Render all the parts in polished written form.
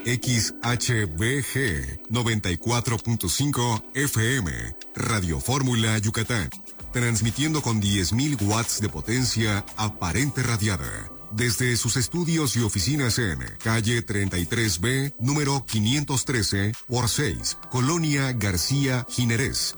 XHBG 94.5 FM, Radio Fórmula Yucatán, transmitiendo con 10.000 watts de potencia aparente radiada. Desde sus estudios y oficinas en calle 33B, número 513 por 6, Colonia García Ginerés,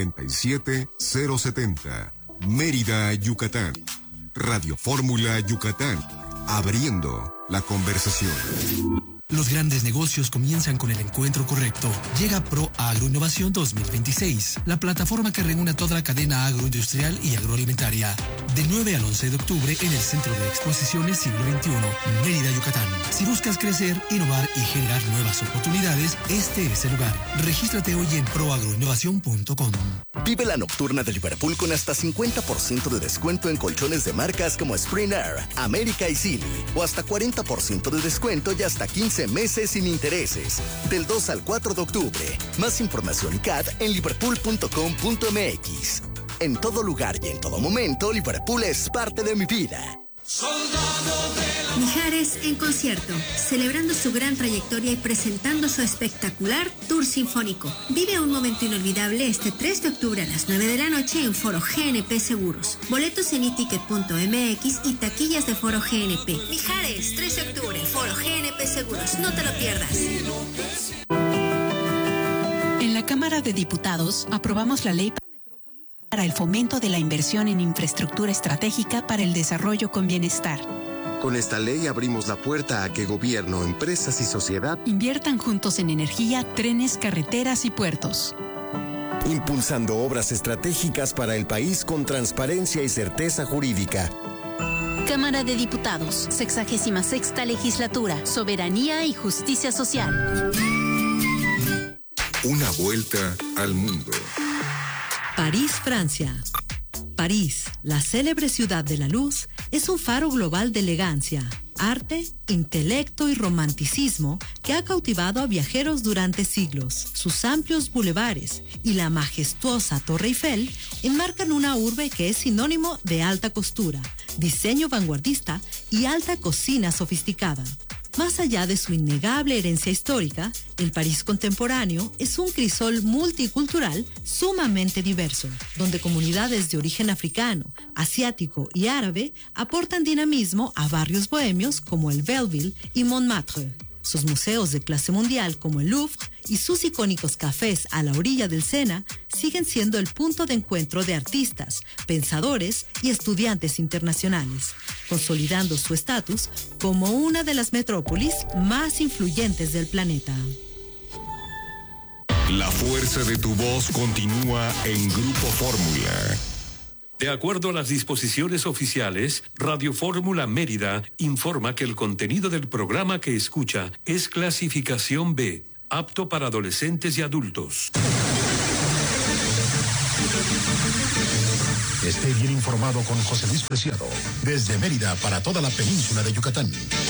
97070, Mérida, Yucatán. Radio Fórmula Yucatán, abriendo la conversación. Los grandes negocios comienzan con el encuentro correcto. Llega Pro Agroinnovación 2026, la plataforma que reúne a toda la cadena agroindustrial y agroalimentaria. Del 9 al 11 de octubre en el Centro de Exposiciones Siglo XXI, Mérida, Yucatán. Si buscas crecer, innovar y generar nuevas oportunidades, este es el lugar. Regístrate hoy en proagroinnovación.com. Vive la nocturna de Liverpool con hasta 50% de descuento en colchones de marcas como Spring Air, América y Silly, o hasta 40% de descuento y hasta 15 meses sin intereses. Del 2 al 4 de octubre. Más información y CAD en liverpool.com.mx. En todo lugar y en todo momento, Liverpool es parte de mi vida. Mijares en concierto, celebrando su gran trayectoria y presentando su espectacular tour sinfónico. Vive un momento inolvidable este 3 de octubre a las 9 de la noche en Foro GNP Seguros. Boletos en iticket.mx y taquillas de Foro GNP. Mijares, 3 de octubre, Foro GNP Seguros. No te lo pierdas. En la Cámara de Diputados aprobamos la ley para el fomento de la inversión en infraestructura estratégica para el desarrollo con bienestar. Con esta ley abrimos la puerta a que gobierno, empresas y sociedad inviertan juntos en energía, trenes, carreteras y puertos. Impulsando obras estratégicas para el país con transparencia y certeza jurídica. Cámara de Diputados, 66ª Legislatura, Soberanía y Justicia Social. Una vuelta al mundo. París, Francia. París, la célebre ciudad de la luz, es un faro global de elegancia, arte, intelecto y romanticismo que ha cautivado a viajeros durante siglos. Sus amplios bulevares y la majestuosa Torre Eiffel enmarcan una urbe que es sinónimo de alta costura, diseño vanguardista y alta cocina sofisticada. Más allá de su innegable herencia histórica, el París contemporáneo es un crisol multicultural sumamente diverso, donde comunidades de origen africano, asiático y árabe aportan dinamismo a barrios bohemios como el Belleville y Montmartre. Sus museos de clase mundial como el Louvre y sus icónicos cafés a la orilla del Sena siguen siendo el punto de encuentro de artistas, pensadores y estudiantes internacionales, consolidando su estatus como una de las metrópolis más influyentes del planeta. La fuerza de tu voz continúa en Grupo Fórmula. De acuerdo a las disposiciones oficiales, Radio Fórmula Mérida informa que el contenido del programa que escucha es clasificación B, apto para adolescentes y adultos. Esté bien informado con José Luis Preciado, desde Mérida para toda la península de Yucatán.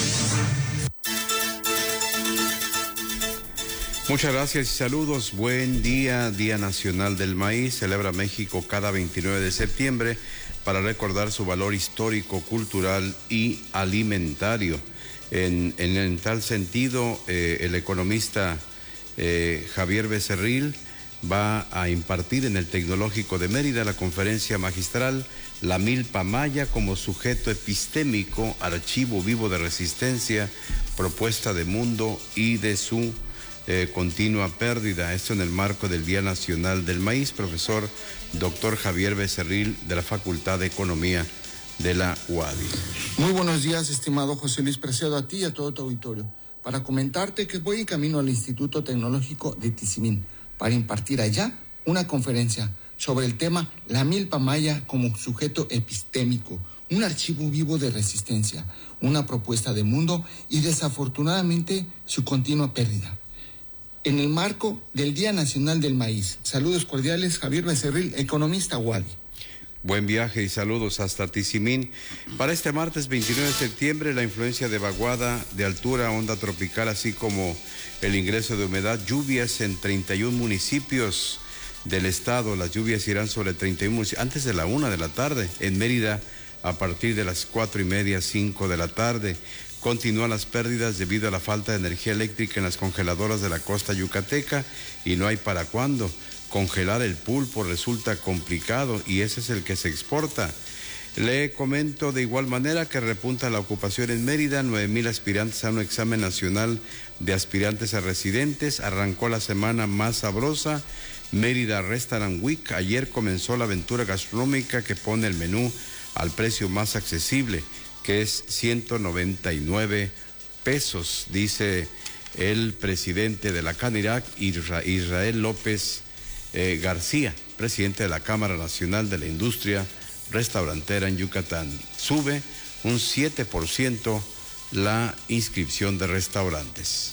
Muchas gracias y saludos. Buen día, Día Nacional del Maíz. Celebra México cada 29 de septiembre para recordar su valor histórico, cultural y alimentario. En tal sentido, el economista Javier Becerril va a impartir en el Tecnológico de Mérida la conferencia magistral La Milpa Maya como sujeto epistémico, archivo vivo de resistencia, propuesta de mundo y de su continua pérdida. Esto en el marco del Día Nacional del Maíz. Profesor Dr. Javier Becerril, de la Facultad de Economía de la UADY. Muy buenos días, estimado José Luis Preciado, a ti y a todo tu auditorio, para comentarte que voy en camino al Instituto Tecnológico de Tizimín para impartir allá una conferencia sobre el tema La Milpa Maya como sujeto epistémico, un archivo vivo de resistencia, una propuesta de mundo y desafortunadamente su continua pérdida. En el marco del Día Nacional del Maíz. Saludos cordiales, Javier Becerril, economista UADY. Buen viaje y saludos hasta Tizimín. Para este martes 29 de septiembre, la influencia de vaguada de altura, onda tropical, así como el ingreso de humedad, lluvias en 31 municipios del estado. Las lluvias irán sobre 31 municipios antes de la 1 de la tarde. En Mérida, a partir de las 4:30, 5 de la tarde. Continúan las pérdidas debido a la falta de energía eléctrica en las congeladoras de la costa yucateca y no hay para cuándo. Congelar el pulpo resulta complicado y ese es el que se exporta. Le comento de igual manera que repunta la ocupación en Mérida, 9,000 aspirantes a un examen nacional de aspirantes a residentes. Arrancó la semana más sabrosa. Mérida Restaurant Week. Ayer comenzó la aventura gastronómica que pone el menú al precio más accesible, que es 199 pesos, dice el presidente de la Canirac, Israel López García, presidente de la Cámara Nacional de la Industria Restaurantera en Yucatán. Sube un 7% la inscripción de restaurantes.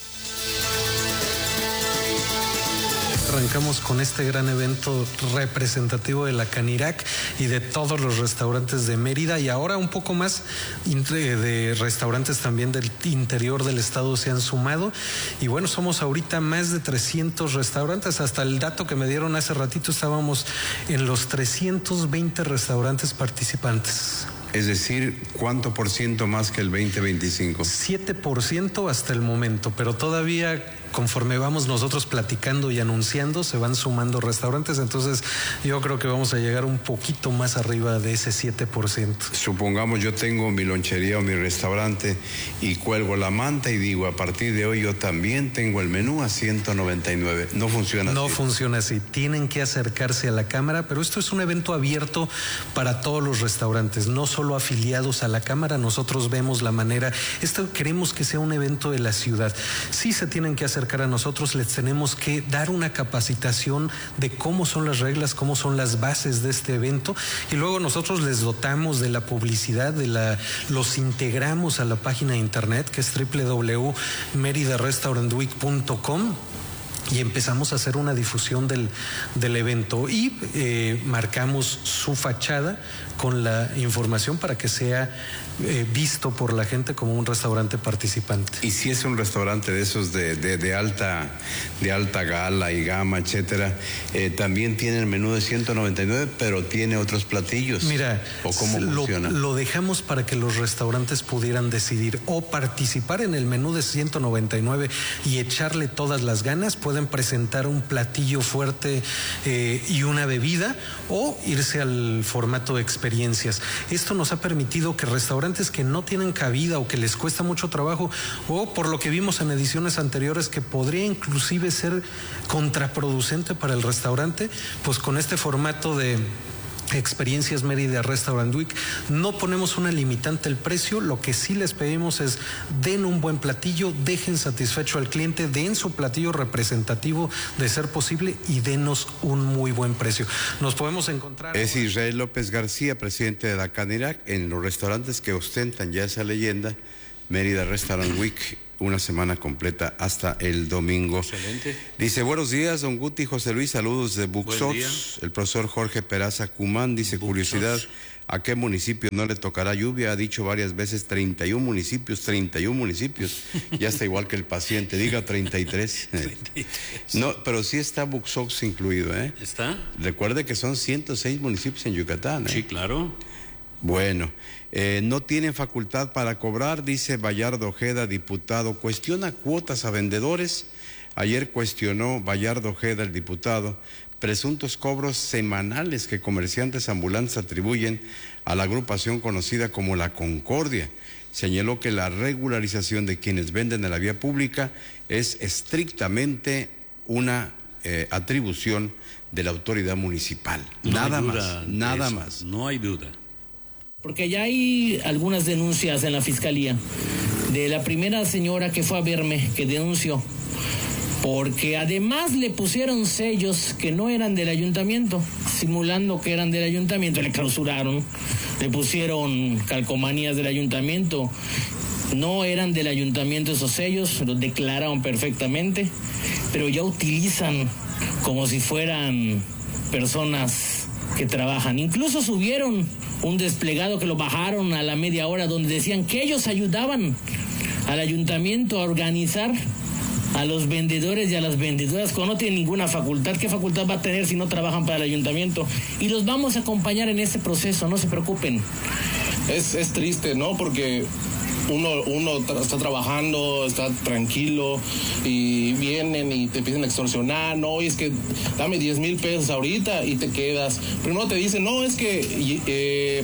Arrancamos con este gran evento representativo de la Canirac y de todos los restaurantes de Mérida, y ahora un poco más de restaurantes también del interior del estado se han sumado, y bueno, somos ahorita más de 300 restaurantes. Hasta el dato que me dieron hace ratito estábamos en los 320 restaurantes participantes. Es decir, ¿cuánto por ciento más que el 2025? 7% hasta el momento, pero todavía conforme vamos nosotros platicando y anunciando, se van sumando restaurantes, entonces yo creo que vamos a llegar un poquito más arriba de ese 7%. Supongamos yo tengo mi lonchería o mi restaurante y cuelgo la manta y digo, a partir de hoy yo también tengo el menú a 199. No funciona así. No funciona así. Tienen que acercarse a la Cámara, pero esto es un evento abierto para todos los restaurantes, no solo afiliados a la Cámara. Nosotros vemos la manera, esto queremos que sea un evento de la ciudad. Sí se tienen que acercar a nosotros, les tenemos que dar una capacitación de cómo son las reglas, cómo son las bases de este evento, y luego nosotros les dotamos de la publicidad, los integramos a la página de internet que es www.meridarestaurantweek.com, y empezamos a hacer una difusión del evento y marcamos su fachada con la información para que sea visto por la gente como un restaurante participante. Y si es un restaurante de esos de alta gala y gama, etcétera, también tiene el menú de 199, pero tiene otros platillos. Mira, ¿o cómo funciona? Lo dejamos para que los restaurantes pudieran decidir o participar en el menú de 199 y echarle todas las ganas. Pueden presentar un platillo fuerte y una bebida, o irse al formato de experiencias. Esto nos ha permitido que restaurantes que no tienen cabida o que les cuesta mucho trabajo, o por lo que vimos en ediciones anteriores que podría inclusive ser contraproducente para el restaurante, pues con este formato de Experiencias Mérida Restaurant Week no ponemos una limitante al precio. Lo que sí les pedimos es den un buen platillo, dejen satisfecho al cliente, den su platillo representativo de ser posible y denos un muy buen precio. Nos podemos encontrar... Es Israel López García, presidente de la Canirac, en los restaurantes que ostentan ya esa leyenda, Mérida Restaurant Week, una semana completa hasta el domingo. Excelente. Dice, buenos días, don Guti, José Luis, saludos de Buxots. El profesor Jorge Peraza Cumán dice, Buxots. Curiosidad, ¿a qué municipio no le tocará lluvia? Ha dicho varias veces 31 municipios, ya está igual que el paciente, diga 33. 33. No, pero sí está Buxots incluido, ¿eh? ¿Está? Recuerde que son 106 municipios en Yucatán, ¿eh? Sí, claro. Bueno, no tienen facultad para cobrar, dice Bayardo Ojeda, diputado. Cuestiona cuotas a vendedores. Ayer cuestionó Bayardo Ojeda, el diputado, presuntos cobros semanales que comerciantes ambulantes atribuyen a la agrupación conocida como La Concordia. Señaló que la regularización de quienes venden en la vía pública es estrictamente una atribución de la autoridad municipal. Nada más. No hay duda. Porque ya hay algunas denuncias en la fiscalía de la primera señora que fue a verme, que denunció, porque además le pusieron sellos que no eran del ayuntamiento, simulando que eran del ayuntamiento, le clausuraron, le pusieron calcomanías del ayuntamiento, no eran del ayuntamiento esos sellos, los declararon perfectamente, pero ya utilizan como si fueran personas que trabajan. Incluso subieron un desplegado que lo bajaron a la media hora donde decían que ellos ayudaban al ayuntamiento a organizar a los vendedores y a las vendedoras cuando no tienen ninguna facultad. ¿Qué facultad va a tener si no trabajan para el ayuntamiento? Y los vamos a acompañar en este proceso, no se preocupen. Es triste, ¿no? Porque uno está trabajando, está tranquilo y vienen y te empiezan a extorsionar, no, es que dame 10,000 pesos ahorita y te quedas. Primero te dicen, no, es que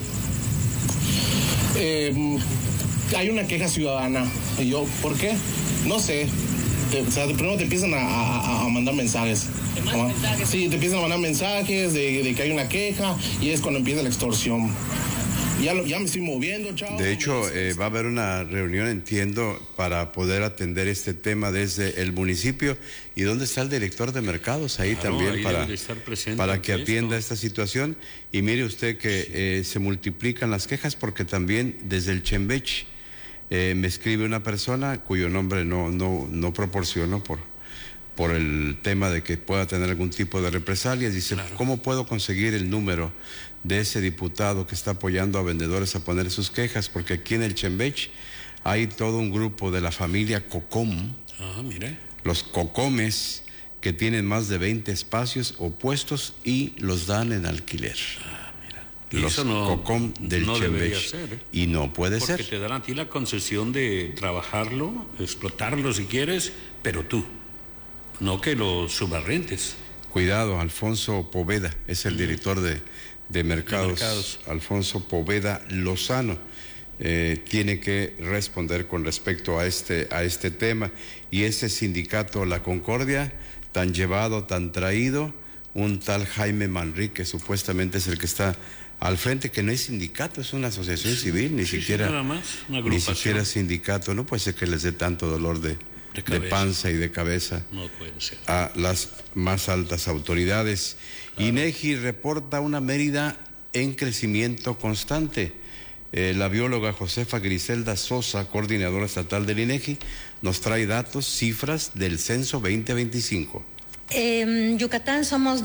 hay una queja ciudadana. Y yo, ¿por qué? No sé. Primero te empiezan a mandar mensajes. Sí, te empiezan a mandar mensajes de que hay una queja y es cuando empieza la extorsión. Ya me estoy moviendo, chao. De hecho, va a haber una reunión, entiendo, para poder atender este tema desde el municipio. ¿Y dónde está el director de mercados? Ahí también ahí para que atienda esta situación. Y mire usted que se multiplican las quejas porque también desde el Chembech me escribe una persona cuyo nombre no proporciono por el tema de que pueda tener algún tipo de represalias. Dice, claro, ¿cómo puedo conseguir el número de ese diputado que está apoyando a vendedores a poner sus quejas? Porque aquí en el Chembech hay todo un grupo de la familia Cocom, mire, los Cocomes, que tienen más de 20 espacios o puestos y los dan en alquiler. Los Cocom del Chembech. Y no puede ser. Porque te dan a ti la concesión de trabajarlo, explotarlo si quieres, pero tú, no que los subarrentes. Cuidado, Alfonso Poveda es el director de mercados. Alfonso Poveda Lozano tiene que responder con respecto a este tema. Y ese sindicato La Concordia, tan llevado, tan traído, un tal Jaime Manrique supuestamente es el que está al frente, que no es sindicato, es una asociación civil, ni siquiera sindicato. No puede ser que les dé tanto dolor de panza y de cabeza a las más altas autoridades. Claro. INEGI reporta una Mérida en crecimiento constante. La bióloga Josefa Griselda Sosa, coordinadora estatal del INEGI, nos trae datos, cifras del censo 2025. En Yucatán somos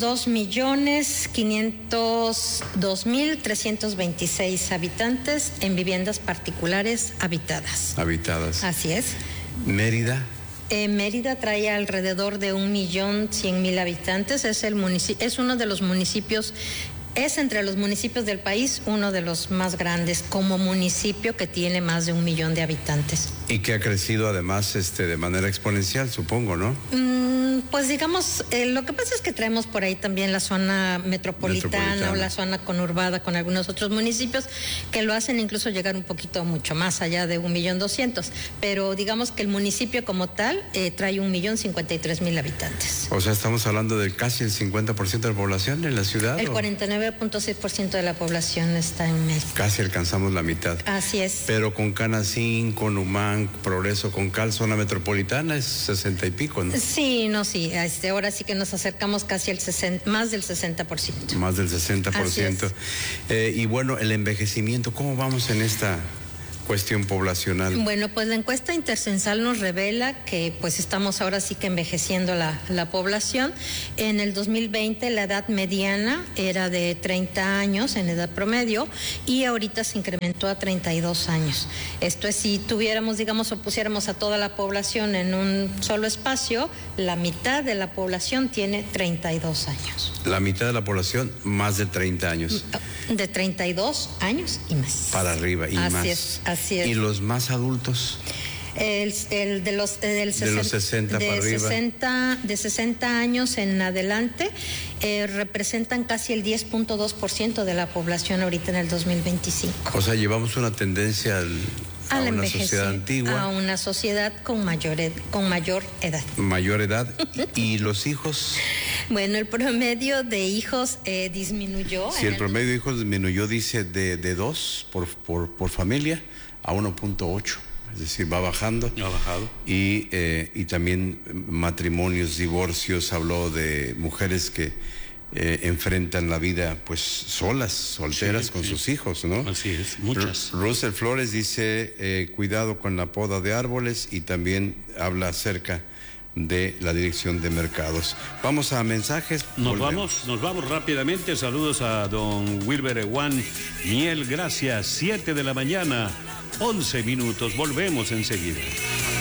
2.502.326 habitantes en viviendas particulares habitadas. Así es. Mérida. Mérida trae alrededor de 1.100.000 habitantes. Es uno de los municipios. Es entre los municipios del país uno de los más grandes como municipio, que tiene más de 1 millón de habitantes. Y que ha crecido además de manera exponencial, supongo, ¿no? Pues digamos, lo que pasa es que traemos por ahí también la zona metropolitana o la zona conurbada con algunos otros municipios que lo hacen incluso llegar un poquito mucho más allá de 1.200.000. Pero digamos que el municipio como tal trae 1.053.000 habitantes. O sea, estamos hablando de casi el 50% de la población en la ciudad. El 49.6% de la población está en Mérida. Casi alcanzamos la mitad. Así es. Pero con Canacín, con Humán, Progreso, con Cal, zona metropolitana es 60 y pico, ¿no? Sí, sí, ahora sí que nos acercamos casi más del 60%. Más del 60%. Y bueno, el envejecimiento, ¿cómo vamos en esta cuestión poblacional? Bueno, pues la encuesta intercensal nos revela que pues estamos ahora sí que envejeciendo la población. En el 2020 la edad mediana era de 30 años en edad promedio y ahorita se incrementó a 32 años. Esto es, si tuviéramos, digamos, o pusiéramos a toda la población en un solo espacio, la mitad de la población tiene 32 años. La mitad de la población, más de 30 años. De 32 años y más. Para arriba y más. Así es. ¿Y los más adultos? De los 60 para arriba. De 60 años en adelante representan casi el 10.2% de la población ahorita en el 2025. O sea, llevamos una tendencia a una sociedad antigua. A una sociedad con mayor edad. Mayor edad. ¿Y los hijos? Bueno, el promedio de hijos disminuyó. Sí, el promedio de hijos disminuyó, dice, de 2 por familia a 1.8. Es decir, va bajando. Ha bajado. Y también matrimonios, divorcios, habló de mujeres que enfrentan la vida pues solas, solteras, con sus hijos, ¿no? Así es, muchas. Russell Flores dice, cuidado con la poda de árboles, y también habla acerca de la dirección de mercados. Vamos a mensajes. Nos vamos rápidamente. Saludos a don Wilber Ewan Miel, gracias. 7 de la mañana, 11 minutos. Volvemos enseguida.